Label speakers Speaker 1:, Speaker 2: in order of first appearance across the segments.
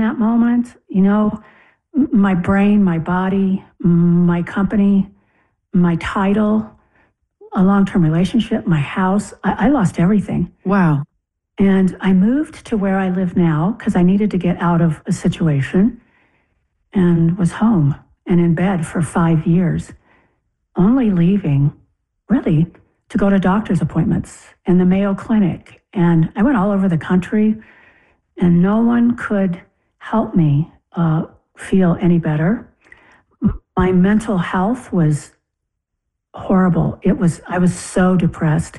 Speaker 1: that moment, my brain, my body, my company, my title, a long-term relationship, my house. I lost everything.
Speaker 2: Wow.
Speaker 1: And I moved to where I live now because I needed to get out of a situation, and was home and in bed for 5 years, only leaving really to go to doctor's appointments and the Mayo Clinic. And I went all over the country, and no one could help me feel any better. My mental health was horrible. I was so depressed.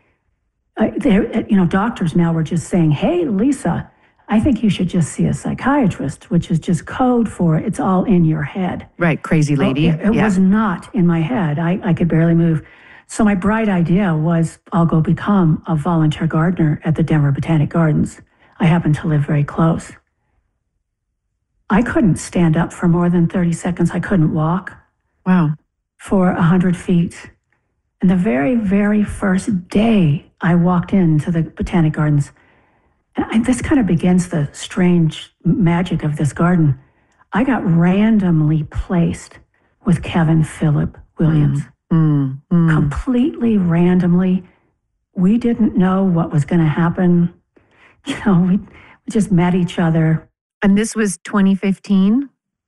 Speaker 1: Doctors now were just saying, "Hey, Lisa, I think you should just see a psychiatrist," which is just code for it's all in your head.
Speaker 2: Right, crazy lady.
Speaker 1: It was not in my head. I could barely move. So my bright idea was I'll go become a volunteer gardener at the Denver Botanic Gardens. I happen to live very close. I couldn't stand up for more than 30 seconds. I couldn't walk.
Speaker 2: Wow.
Speaker 1: For 100 feet. And the very, very first day I walked into the Botanic Gardens, and this kind of begins the strange magic of this garden, I got randomly placed with Kevin Phillip Williams. Completely randomly. We didn't know what was going to happen. We just met each other.
Speaker 2: And this was 2015?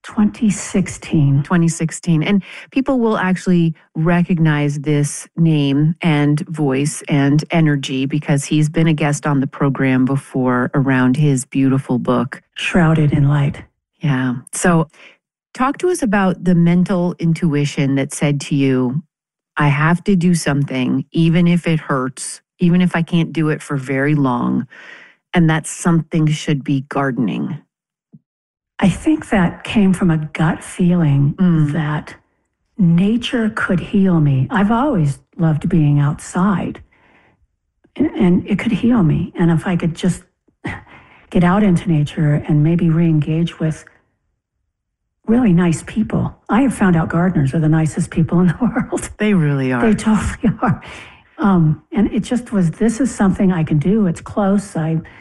Speaker 1: 2016.
Speaker 2: 2016. And people will actually recognize this name and voice and energy because he's been a guest on the program before around his beautiful book,
Speaker 1: Shrouded in Light.
Speaker 2: Yeah. So talk to us about the mental intuition that said to you, I have to do something, even if it hurts, even if I can't do it for very long, and that something should be gardening.
Speaker 1: I think that came from a gut feeling that nature could heal me. I've always loved being outside, and it could heal me. And if I could just get out into nature and maybe re-engage with really nice people. I have found out gardeners are the nicest people in the world.
Speaker 2: They really are.
Speaker 1: They totally are. And it just was, this is something I can do. It's close.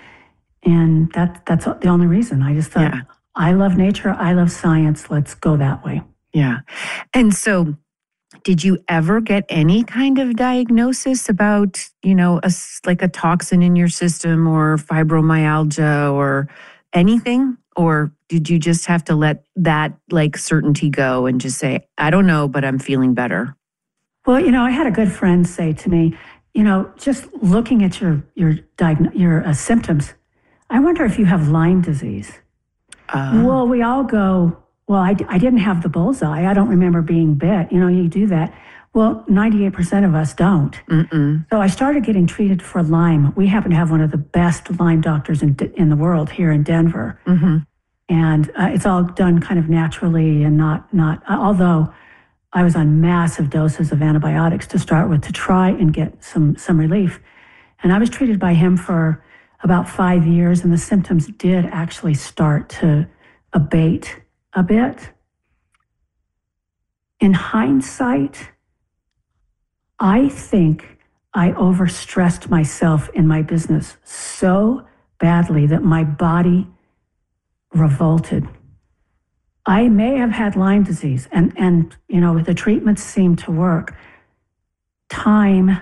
Speaker 1: And that's the only reason. I just thought, I love nature. I love science. Let's go that way.
Speaker 2: Yeah. And so did you ever get any kind of diagnosis about, like a toxin in your system or fibromyalgia or anything? Or did you just have to let that certainty go and just say, I don't know, but I'm feeling better?
Speaker 1: Well, I had a good friend say to me, just looking at your symptoms, I wonder if you have Lyme disease. Well, we all go, well, I didn't have the bullseye. I don't remember being bit. You do that. Well, 98% of us don't. So I started getting treated for Lyme. We happen to have one of the best Lyme doctors in the world here in Denver. And it's all done kind of naturally and not, although I was on massive doses of antibiotics to start with to try and get some relief. And I was treated by him for about 5 years, and the symptoms did actually start to abate a bit. In hindsight, I think I overstressed myself in my business so badly that my body revolted. I may have had Lyme disease, and the treatments seemed to work. Time,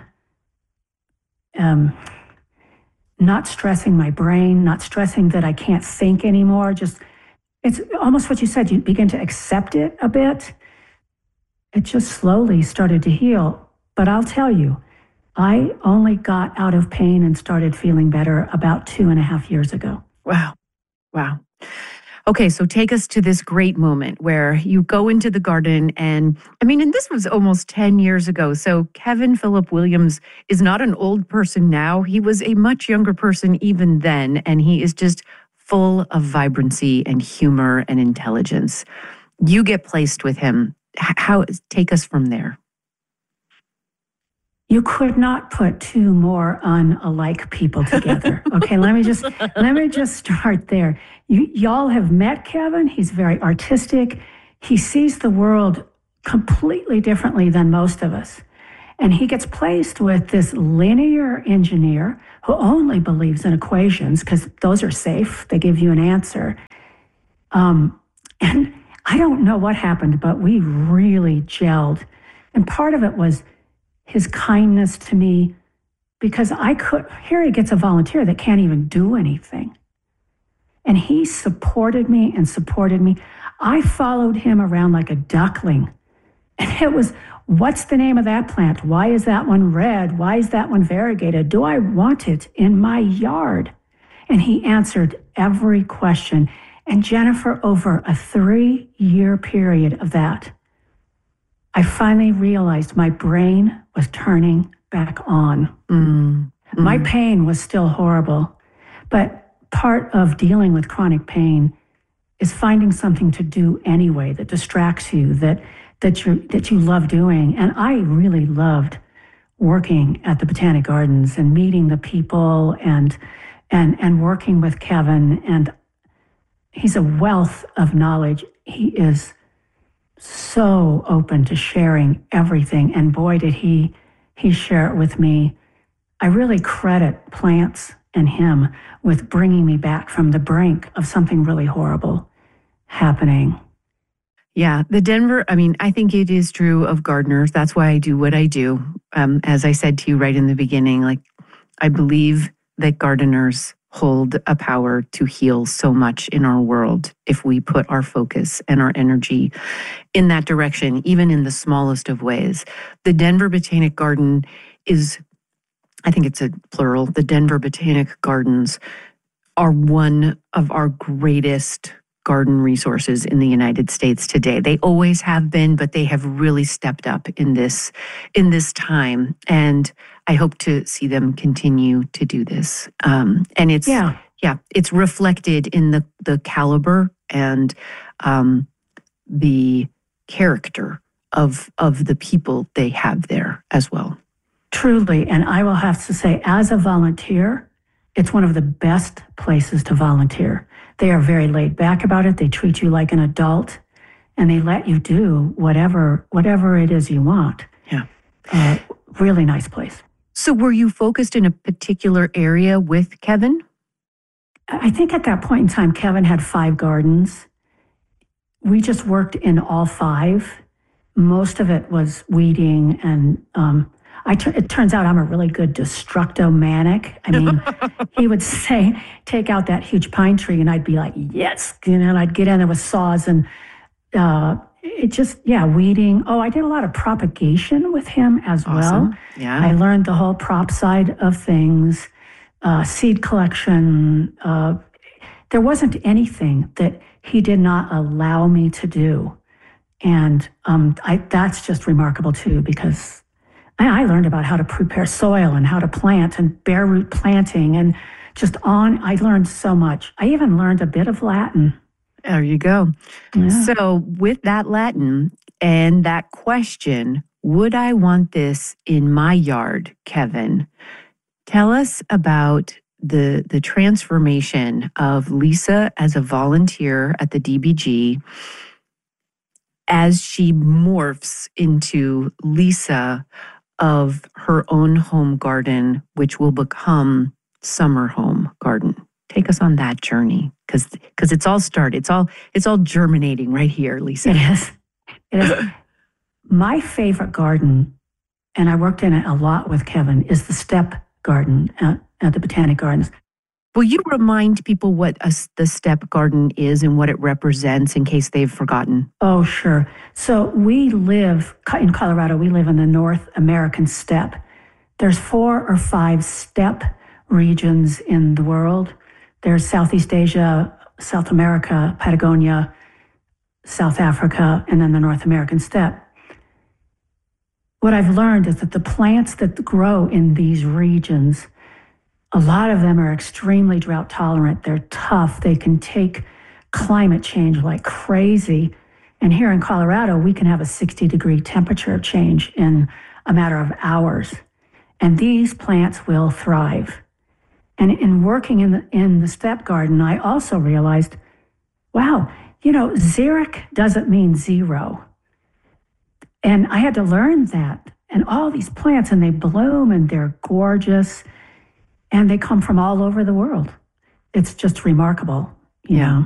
Speaker 1: not stressing my brain, not stressing that I can't think anymore. It's almost what you said. You begin to accept it a bit. It just slowly started to heal. But I'll tell you, I only got out of pain and started feeling better about 2.5 years ago.
Speaker 2: Wow. Okay, so take us to this great moment where you go into the garden and this was almost 10 years ago. So Kevin Phillip Williams is not an old person now. He was a much younger person even then, and he is just full of vibrancy and humor and intelligence. You get placed with him. Take us from there.
Speaker 1: You could not put two more unlike people together. Okay, let me just start there. Y'all have met Kevin. He's very artistic. He sees the world completely differently than most of us. And he gets placed with this linear engineer who only believes in equations because those are safe. They give you an answer. And I don't know what happened, but we really gelled. And part of it was his kindness to me, because here he gets a volunteer that can't even do anything. And he supported me and supported me. I followed him around like a duckling. And it was, what's the name of that plant? Why is that one red? Why is that one variegated? Do I want it in my yard? And he answered every question. And Jennifer, over a 3-year period of that, I finally realized my brain was turning back on. My pain was still horrible, but part of dealing with chronic pain is finding something to do anyway that distracts you, that you love doing. And I really loved working at the Botanic Gardens and meeting the people and working with Kevin. And he's a wealth of knowledge. He is so open to sharing everything. And boy, did he share it with me. I really credit plants and him with bringing me back from the brink of something really horrible happening.
Speaker 2: Yeah, the Denver, I think it is true of gardeners. That's why I do what I do. As I said to you right in the beginning, like, I believe that gardeners hold a power to heal so much in our world if we put our focus and our energy in that direction, even in the smallest of ways. The Denver Botanic Garden is, I think it's a plural, the Denver Botanic Gardens are one of our greatest garden resources in the United States today. They always have been, but they have really stepped up in this time. And I hope to see them continue to do this. And it's it's reflected in the caliber and the character of the people they have there as well.
Speaker 1: Truly. And I will have to say, as a volunteer, it's one of the best places to volunteer. They are very laid back about it. They treat you like an adult, and they let you do whatever it is you want.
Speaker 2: Yeah.
Speaker 1: Really nice place.
Speaker 2: So were you focused in a particular area with Kevin?
Speaker 1: I think at that point in time, Kevin had 5 gardens. We just worked in all 5. Most of it was weeding, and it turns out I'm a really good destructomaniac. I mean, he would say, take out that huge pine tree, and I'd be like, yes. And I'd get in there with saws and weeding. Oh, I did a lot of propagation with him as well.
Speaker 2: Yeah.
Speaker 1: I learned the whole prop side of things, seed collection. There wasn't anything that he did not allow me to do. And that's just remarkable too, because I learned about how to prepare soil and how to plant and bare root planting and I learned so much. I even learned a bit of Latin.
Speaker 2: There you go.
Speaker 1: Yeah.
Speaker 2: So with that Latin and that question, would I want this in my yard, Kevin? Tell us about the transformation of Lisa as a volunteer at the DBG as she morphs into Lisa of her own home garden, which will become Summer Home Garden. Take us on that journey, because it's all started. It's all germinating right here, Lisa.
Speaker 1: It is. It is. My favorite garden, and I worked in it a lot with Kevin, is the step garden at the Botanic Gardens.
Speaker 2: Will you remind people what the step garden is and what it represents in case they've forgotten?
Speaker 1: Oh, sure. So we live in Colorado. We live in the North American steppe. There's 4 or 5 steppe regions in the world. There's Southeast Asia, South America, Patagonia, South Africa, and then the North American steppe. What I've learned is that the plants that grow in these regions, a lot of them are extremely drought tolerant. They're tough. They can take climate change like crazy. And here in Colorado, we can have a 60-degree temperature change in a matter of hours. And these plants will thrive. And in working in the step garden, I also realized, wow, xeric doesn't mean zero. And I had to learn that. And all these plants, and they bloom, and they're gorgeous. And they come from all over the world. It's just remarkable.
Speaker 2: Yeah.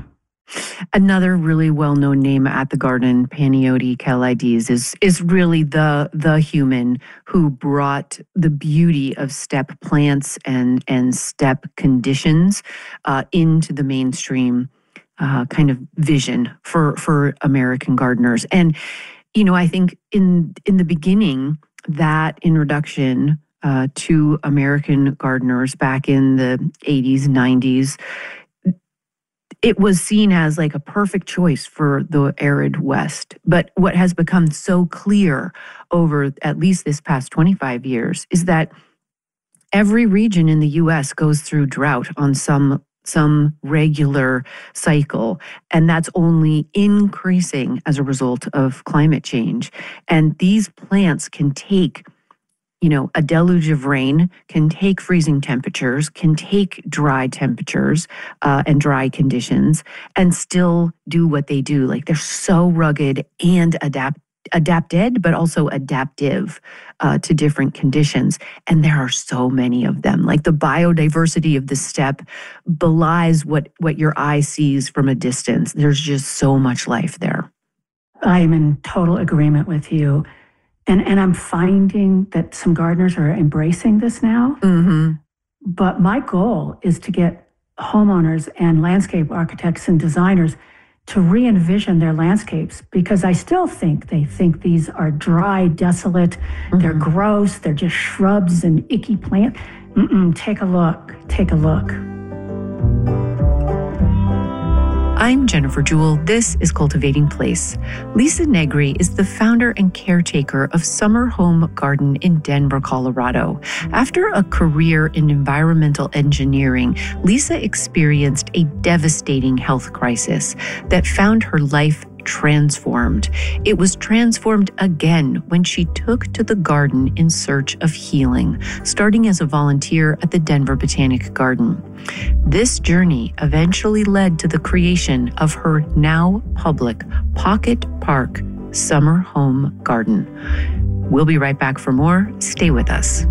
Speaker 2: Another really well-known name at the garden, Panayoti Kalaides, is really the human who brought the beauty of steppe plants and steppe conditions into the mainstream kind of vision for American gardeners. And I think in the beginning, that introduction to American gardeners back in the 80s, 90s, it was seen as like a perfect choice for the arid West. But what has become so clear over at least this past 25 years is that every region in the U.S. goes through drought on some regular cycle, and that's only increasing as a result of climate change. And these plants can take a deluge of rain, can take freezing temperatures, can take dry temperatures and dry conditions, and still do what they do. Like, they're so rugged and adapted, but also adaptive to different conditions. And there are so many of them. Like, the biodiversity of the steppe belies what your eye sees from a distance. There's just so much life there.
Speaker 1: I am in total agreement with you. And I'm finding that some gardeners are embracing this now.
Speaker 2: Mm-hmm.
Speaker 1: But my goal is to get homeowners and landscape architects and designers to re-envision their landscapes, because I still think they think these are dry, desolate,
Speaker 2: Mm-hmm.
Speaker 1: they're gross, they're just shrubs and icky plant. Take a look.
Speaker 2: I'm Jennifer Jewell. This is Cultivating Place. Lisa Negri is the founder and caretaker of Summer Home Garden in Denver, Colorado. After a career in environmental engineering, Lisa experienced a devastating health crisis that found her life transformed. It was transformed again when she took to the garden in search of healing, starting as a volunteer at the Denver Botanic Garden. This journey eventually led to the creation of her now public Pocket Park Summer Home Garden. We'll be right back for more. Stay with us.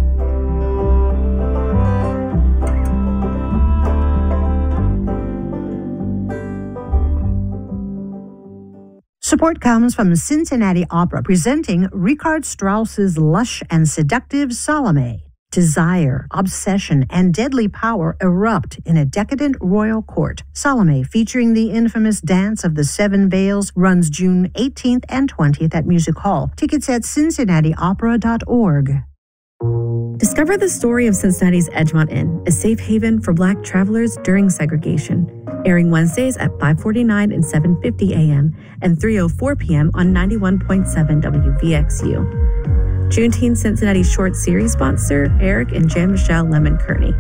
Speaker 3: Support comes from Cincinnati Opera, presenting Richard Strauss's lush and seductive Salome. Desire, obsession, and deadly power erupt in a decadent royal court. Salome, featuring the infamous Dance of the Seven Veils, runs June 18th and 20th at Music Hall. Tickets at cincinnatiopera.org.
Speaker 4: Discover the story of Cincinnati's Edgemont Inn, a safe haven for Black travelers during segregation. Airing Wednesdays at 5:49 and 7:50 a.m. and 3:04 p.m. on 91.7 WVXU. Juneteenth Cincinnati Short Series sponsor, Eric and Jean-Michel Lemon-Kearney.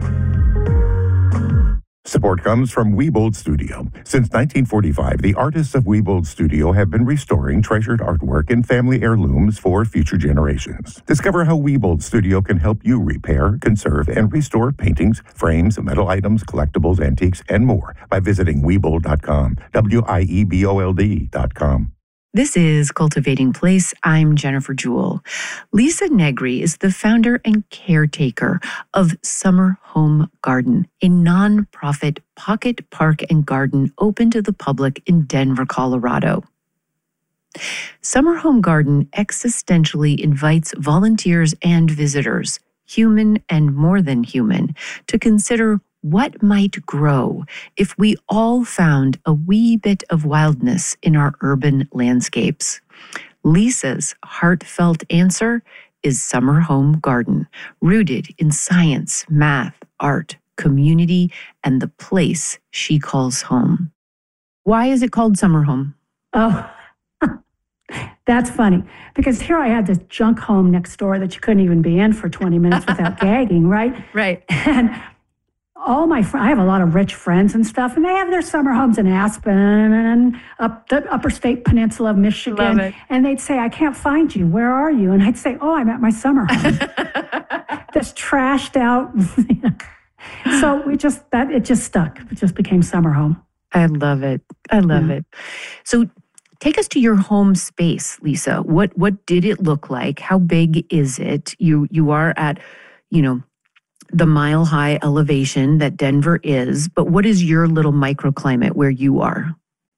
Speaker 5: Support comes from Wiebold Studio. Since 1945, the artists of Wiebold Studio have been restoring treasured artwork and family heirlooms for future generations. Discover how Wiebold Studio can help you repair, conserve, and restore paintings, frames, metal items, collectibles, antiques, and more by visiting Wiebold.com, WIEBOLD.com.
Speaker 2: This is Cultivating Place. I'm Jennifer Jewell. Lisa Negri is the founder and caretaker of Summer Home Garden, a nonprofit pocket park and garden open to the public in Denver, Colorado. Summer Home Garden existentially invites volunteers and visitors, human and more than human, to consider what might grow if we all found a wee bit of wildness in our urban landscapes. Lisa's heartfelt answer is Summer Home Garden, rooted in science, math, art, community, and the place she calls home. Why is it called Summer Home?
Speaker 1: Oh, that's funny, because here I had this junk home next door that you couldn't even be in for 20 minutes without gagging, right?
Speaker 2: Right.
Speaker 1: And all my I have a lot of rich friends and stuff, and they have their summer homes in Aspen and up the upper state peninsula of Michigan.
Speaker 2: Love it.
Speaker 1: And they'd say, I can't find you. Where are you? And I'd say, oh, I'm at my summer home. Just trashed out. So it just stuck. It just became Summer Home.
Speaker 2: I love it. I love it. So take us to your home space, Lisa. What did it look like? How big is it? You are at, the mile-high elevation that Denver is, but what is your little microclimate where you are?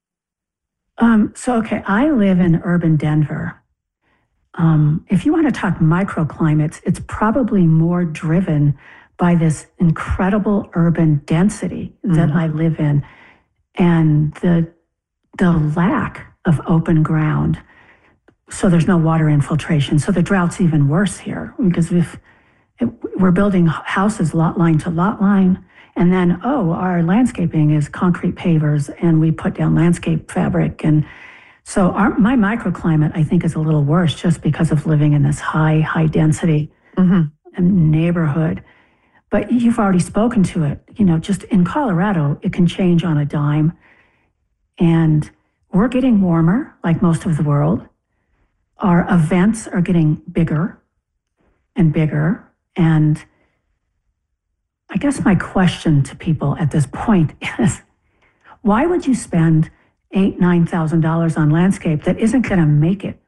Speaker 1: Okay, I live in urban Denver. If you want to talk microclimates, it's probably more driven by this incredible urban density that I live in, and the lack of open ground. So there's no water infiltration. So the drought's even worse here because we're building houses lot line to lot line. And then, our landscaping is concrete pavers and we put down landscape fabric. And so my microclimate, I think, is a little worse just because of living in this high density neighborhood. But you've already spoken to it. Just in Colorado, it can change on a dime. And we're getting warmer, like most of the world. Our events are getting bigger and bigger. And I guess my question to people at this point is, why would you spend $8,000-$9,000 on landscape that isn't going to make it,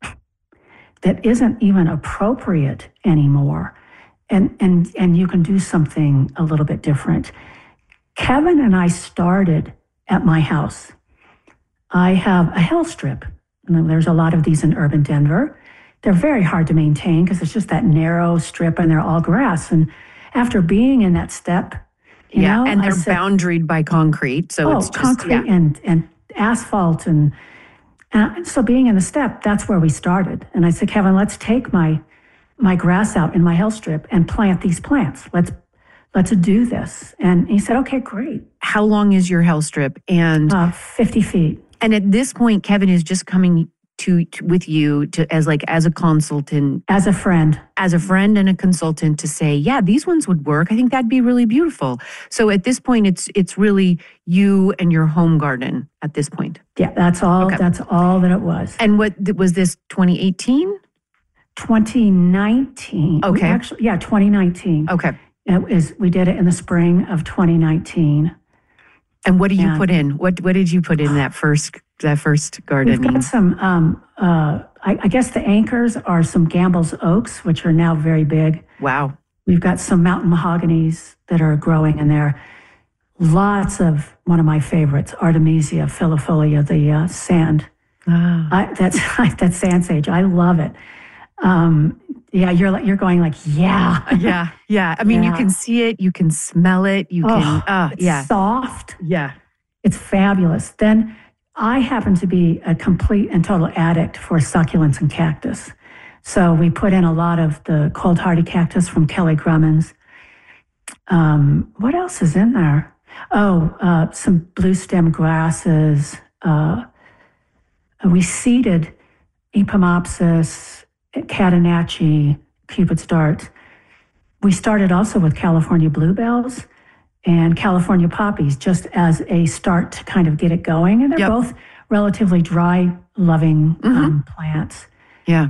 Speaker 1: that isn't even appropriate anymore, and you can do something a little bit different? Kevin and I started at my house. I have a hill strip, and there's a lot of these in urban Denver. They're very hard to maintain because it's just that narrow strip and they're all grass. And after being in that step,
Speaker 2: and they're boundaried by concrete. So it's just,
Speaker 1: concrete and asphalt. And so being in the step, that's where we started. And I said, Kevin, let's take my grass out in my hill strip and plant these plants. Let's do this. And he said, okay, great.
Speaker 2: How long is your hill strip? And
Speaker 1: 50 feet.
Speaker 2: And at this point, Kevin is just coming with you as a consultant,
Speaker 1: as a friend
Speaker 2: and a consultant to say, yeah, these ones would work. I think that'd be really beautiful. So at this point, it's really you and your home garden at this point.
Speaker 1: Yeah, that's all. Okay. That's all that it was.
Speaker 2: And what was this? 2018,
Speaker 1: 2019.
Speaker 2: Okay,
Speaker 1: 2019.
Speaker 2: Okay,
Speaker 1: we did it in the spring of 2019.
Speaker 2: And what did you put in? What did you put in that first garden?
Speaker 1: We've got some, I guess the anchors are some Gamble's oaks, which are now very big.
Speaker 2: Wow.
Speaker 1: We've got some mountain mahoganies that are growing in there. Lots of one of my favorites, Artemisia filifolia, the sand. That's sand sage. I love it. You're going like, yeah.
Speaker 2: Yeah. I mean, you can see it, you can smell it,
Speaker 1: it's soft.
Speaker 2: Yeah.
Speaker 1: It's fabulous. Then I happen to be a complete and total addict for succulents and cactus. So we put in a lot of the cold hardy cactus from Kelly Grummins. What else is in there? Some blue stem grasses. We seeded Epimopsis, Catenacci, Cupid's dart. We started also with California bluebells and California poppies just as a start to kind of get it going. And they're both relatively dry-loving plants.
Speaker 2: Yeah.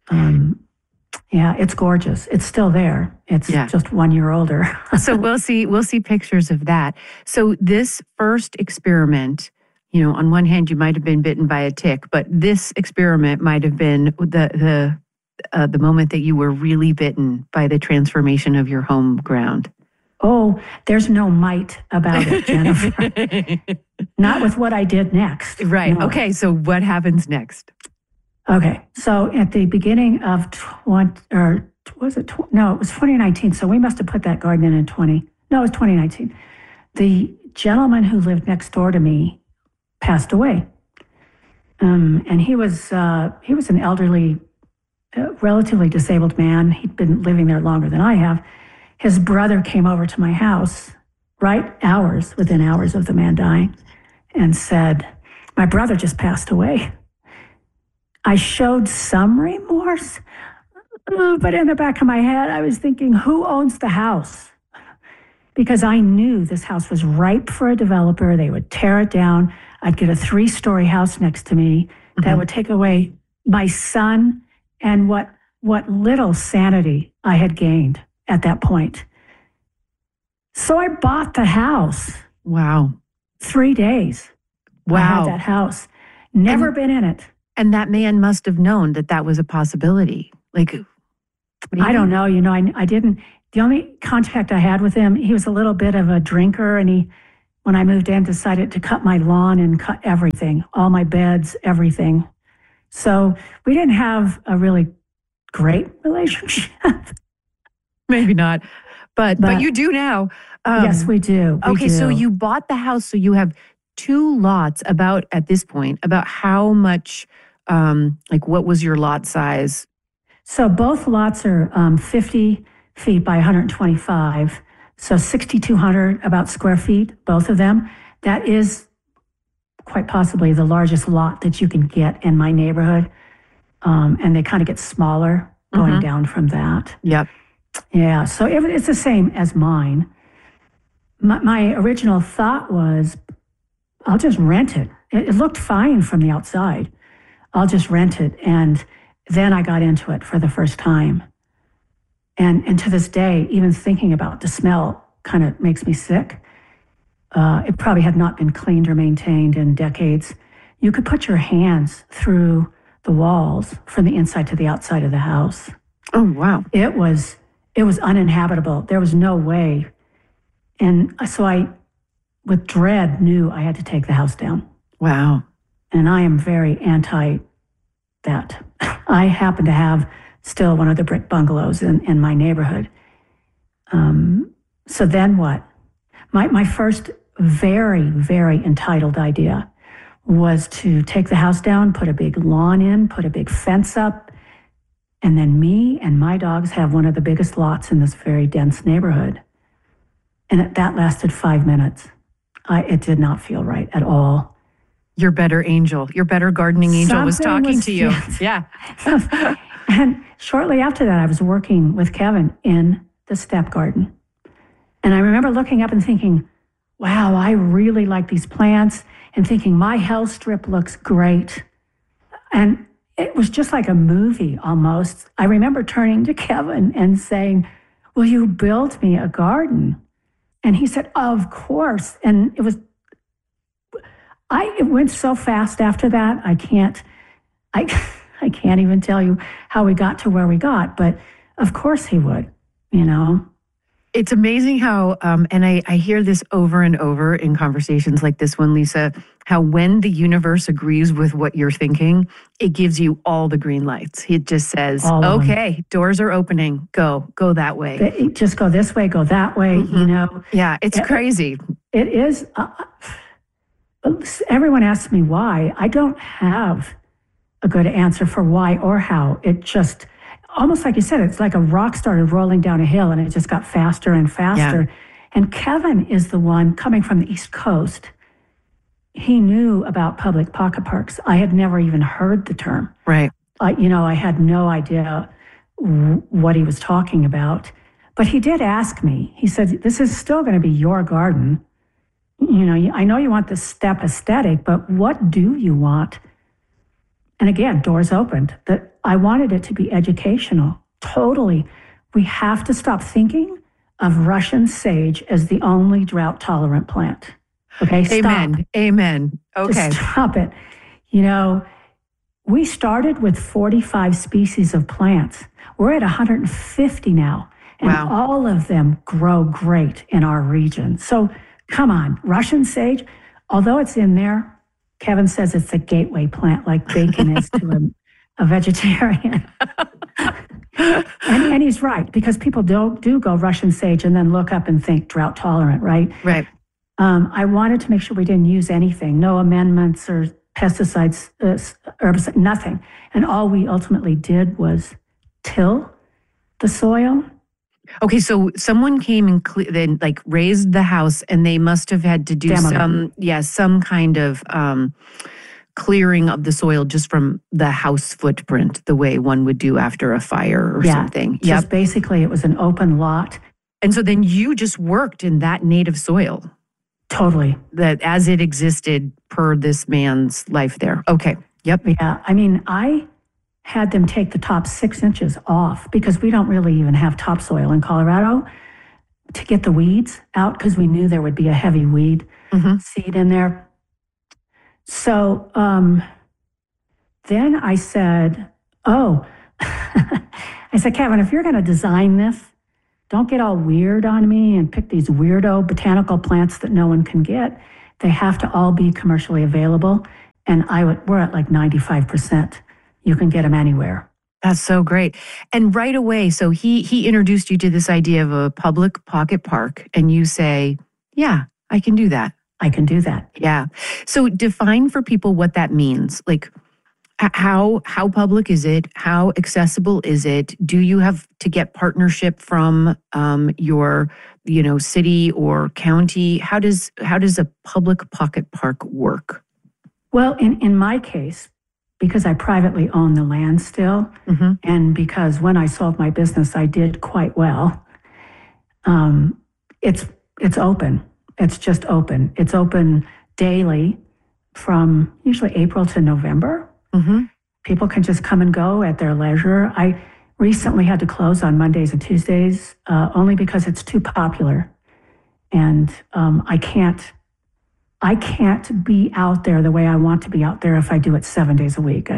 Speaker 1: It's gorgeous. It's still there. It's just 1 year older.
Speaker 2: So we'll see pictures of that. So this first experiment, on one hand, you might have been bitten by a tick, but this experiment might have been the moment that you were really bitten by the transformation of your home ground.
Speaker 1: Oh, there's no might about it, Jennifer. Not with what I did next.
Speaker 2: Right.
Speaker 1: No.
Speaker 2: Okay. So what happens next?
Speaker 1: Okay. So at the beginning of it was 2019. So we must have put that garden in it was 2019. The gentleman who lived next door to me passed away. And he was an elderly, relatively disabled man. He'd been living there longer than I have. His brother came over to my house, within hours of the man dying, and said, my brother just passed away. I showed some remorse, but in the back of my head, I was thinking, who owns the house? Because I knew this house was ripe for a developer. They would tear it down. I'd get a 3-story house next to me that would take away my son and what little sanity I had gained at that point. So I bought the house.
Speaker 2: Wow.
Speaker 1: 3 days.
Speaker 2: Wow.
Speaker 1: I had that house. Never been in it.
Speaker 2: And that man must have known that was a possibility. Like, maybe?
Speaker 1: I don't know. I didn't. The only contact I had with him, he was a little bit of a drinker, and when I moved in, decided to cut my lawn and cut everything, all my beds, everything. So we didn't have a really great relationship.
Speaker 2: Maybe not, but you do now.
Speaker 1: Yes, we do.
Speaker 2: Okay, so you bought the house, so you have 2 lots. At this point, about how much, what was your lot size?
Speaker 1: So both lots are 50 feet by 125, so 6,200 about square feet, both of them. That is quite possibly the largest lot that you can get in my neighborhood, and they kind of get smaller going down from that.
Speaker 2: Yep.
Speaker 1: Yeah, so it's the same as mine. My original thought was, I'll just rent it. It looked fine from the outside. I'll just rent it. And then I got into it for the first time. And to this day, even thinking about the smell kind of makes me sick. It probably had not been cleaned or maintained in decades. You could put your hands through the walls from the inside to the outside of the house.
Speaker 2: Oh, wow.
Speaker 1: It was uninhabitable. There was no way. And so I, with dread, knew I had to take the house down.
Speaker 2: Wow.
Speaker 1: And I am very anti that. I happen to have still one of the brick bungalows in my neighborhood. So then what? My first very, very entitled idea was to take the house down, put a big lawn in, put a big fence up, and then me and my dogs have one of the biggest lots in this very dense neighborhood. And that lasted 5 minutes. It did not feel right at all.
Speaker 2: Your better angel, your better gardening angel was talking to you. Yeah.
Speaker 1: And shortly after that, I was working with Kevin in the step garden. And I remember looking up and thinking, wow, I really like these plants, and thinking my health strip looks great. And it was just like a movie almost. I remember turning to Kevin and saying, will you build me a garden? And he said, of course. And it went so fast after that. I can't even tell you how we got to where we got, but of course he would,
Speaker 2: It's amazing how, and I hear this over and over in conversations like this one, Lisa, how when the universe agrees with what you're thinking, it gives you all the green lights. It just says, okay, doors are opening, go that way.
Speaker 1: Just go this way, go that way,
Speaker 2: Yeah, it's crazy.
Speaker 1: It is. Everyone asks me why. I don't have a good answer for why or how. It just, almost like you said, it's like a rock started rolling down a hill and it just got faster and faster. Yeah. And Kevin is the one coming from the East Coast. He knew about public pocket parks. I had never even heard the term.
Speaker 2: Right.
Speaker 1: I had no idea what he was talking about. But he did ask me. He said, this is still going to be your garden. I know you want the step aesthetic, but what do you want? And again, doors opened. I wanted it to be educational. Totally. We have to stop thinking of Russian sage as the only drought-tolerant plant. Okay, stop.
Speaker 2: Amen. Okay.
Speaker 1: Just stop it. We started with 45 species of plants. We're at 150 now. And all of them grow great in our region. So come on, Russian sage, although it's in there, Kevin says it's a gateway plant like bacon is to a vegetarian. and he's right, because people do go Russian sage and then look up and think drought tolerant, right?
Speaker 2: Right.
Speaker 1: I wanted to make sure we didn't use anything, no amendments or pesticides, herbicides, nothing. And all we ultimately did was till the soil.
Speaker 2: Okay, so someone came and then raised the house, and they must have had to do some kind of clearing of the soil just from the house footprint, the way one would do after a fire or something.
Speaker 1: Just basically, it was an open lot.
Speaker 2: And so then you just worked in that native soil.
Speaker 1: Totally.
Speaker 2: That as it existed per this man's life there. Okay. Yep.
Speaker 1: Yeah. I mean, I had them take the top 6 inches off because we don't really even have topsoil in Colorado to get the weeds out, because we knew there would be a heavy weed seed in there. So then I said, I said, Kevin, if you're going to design this, don't get all weird on me and pick these weirdo botanical plants that no one can get. They have to all be commercially available. And we're at like 95%. You can get them anywhere.
Speaker 2: That's so great. And right away, so he introduced you to this idea of a public pocket park, and you say, yeah, I can do that.
Speaker 1: I can do that.
Speaker 2: Yeah. So define for people what that means. Like, how public is it? How accessible is it? Do you have to get partnership from your city or county? How does a public pocket park work?
Speaker 1: Well, in my case, because I privately own the land still, and because when I sold my business, I did quite well. It's open. It's just open. It's open daily from usually April to November. People can just come and go at their leisure. I recently had to close on Mondays and Tuesdays only because it's too popular, and I can't be out there the way I want to be out there if I do it 7 days a week.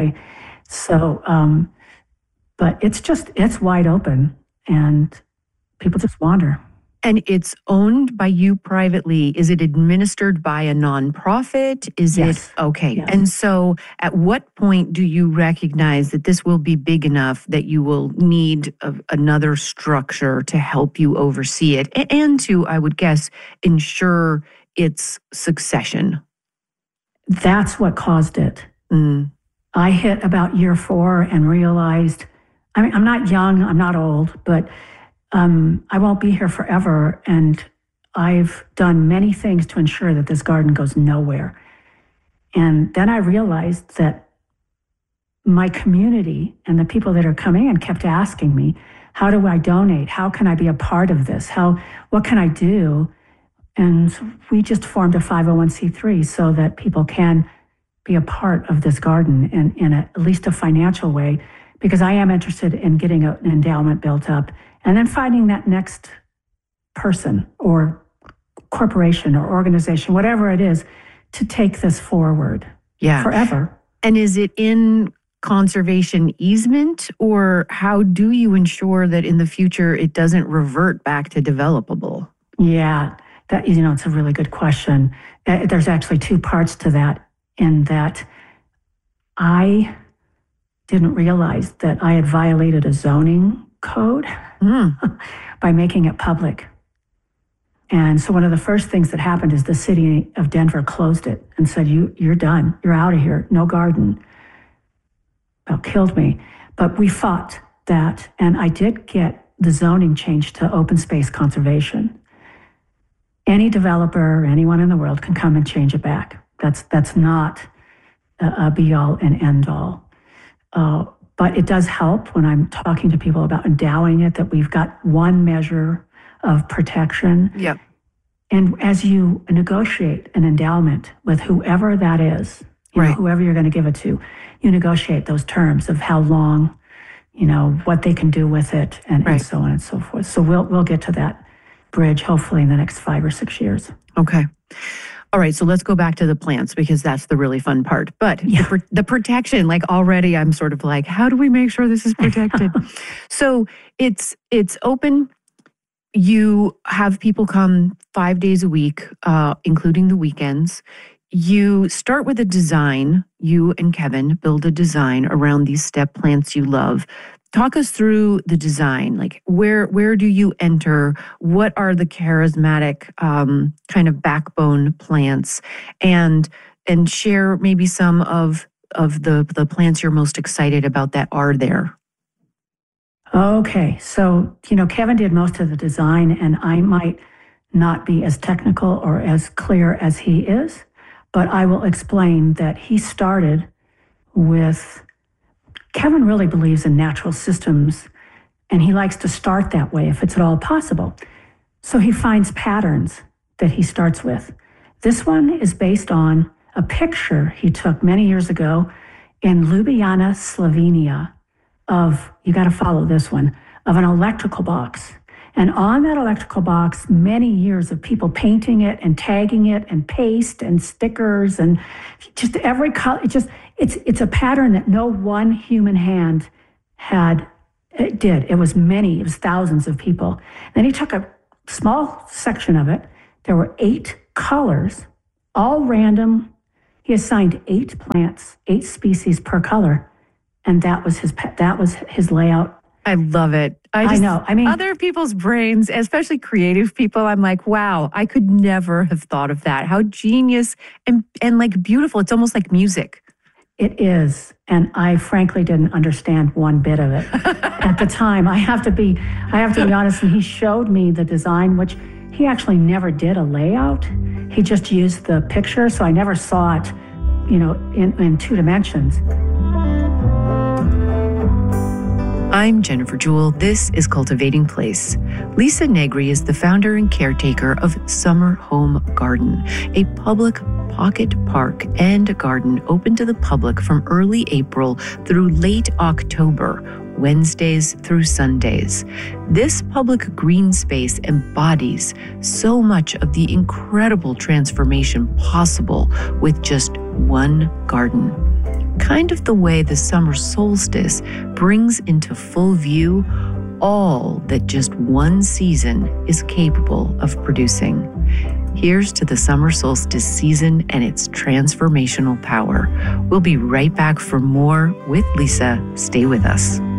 Speaker 1: But it's wide open, and people just wander.
Speaker 2: And it's owned by you privately. Is it administered by a nonprofit?
Speaker 1: Yes.
Speaker 2: Okay.
Speaker 1: Yes.
Speaker 2: And so at what point do you recognize that this will be big enough that you will need another structure to help you oversee it and to, I would guess, ensure its succession?
Speaker 1: That's what caused it. I hit about year 4 and realized, I'm not young, I'm not old, but I won't be here forever, and I've done many things to ensure that this garden goes nowhere. And then I realized that my community and the people that are coming in kept asking me, how do I donate? How can I be a part of this? What can I do? And we just formed a 501c3 so that people can be a part of this garden in at least a financial way, because I am interested in getting an endowment built up and then finding that next person or corporation or organization, whatever it is, to take this forward forever.
Speaker 2: And is it in conservation easement, or how do you ensure that in the future it doesn't revert back to developable?
Speaker 1: Yeah, it's a really good question. There's actually 2 parts to that, in that I didn't realize that I had violated a zoning code by making it public. And so one of the first things that happened is the city of Denver closed it and said, you're done. You're out of here. No garden. About killed me. But we fought that, and I did get the zoning changed to open space conservation. Any developer, anyone in the world can come and change it back. That's not a be-all and end-all. But it does help when I'm talking to people about endowing it, that we've got one measure of protection.
Speaker 2: Yep.
Speaker 1: And as you negotiate an endowment with whoever that is, whoever you're going to give it to, you negotiate those terms of how long, what they can do with it, and so on and so forth. So we'll get to that bridge hopefully in the next 5 or 6 years.
Speaker 2: Okay. All right, so let's go back to the plants, because that's the really fun part. But the protection, like already I'm sort of like, how do we make sure this is protected? So it's open. You have people come 5 days a week, including the weekends. You start with a design. You and Kevin build a design around these step plants you love. Talk us through the design. Like, where do you enter? What are the charismatic kind of backbone plants? And share maybe some of the plants you're most excited about that are there.
Speaker 1: Okay, so Kevin did most of the design, and I might not be as technical or as clear as he is, but I will explain that he started with. Kevin really believes in natural systems, and he likes to start that way if it's at all possible. So he finds patterns that he starts with. This one is based on a picture he took many years ago in Ljubljana, Slovenia, you got to follow this one, of an electrical box. And on that electrical box, many years of people painting it and tagging it and paste and stickers and just every color. It's a pattern that no one human hand had It did. It was thousands of people. Then he took a small section of it. There were 8 colors, all random. He assigned 8 plants, 8 species per color, and that was his layout.
Speaker 2: I love it.
Speaker 1: I know. I mean,
Speaker 2: other people's brains, especially creative people, I'm like, wow, I could never have thought of that. How genius and like beautiful. It's almost like music.
Speaker 1: It is. And I frankly didn't understand one bit of it at the time. I have to be honest. And he showed me the design, which he actually never did a layout. He just used the picture. So I never saw it, in 2 dimensions.
Speaker 2: I'm Jennifer Jewell. This is Cultivating Place. Lisa Negri is the founder and caretaker of Summer Home Garden, a public pocket park and garden open to the public from early April through late October, Wednesdays through Sundays. This public green space embodies so much of the incredible transformation possible with just one garden. Kind of the way the summer solstice brings into full view all that just one season is capable of producing. Here's to the summer solstice season and its transformational power. We'll be right back for more with Lisa. Stay with us.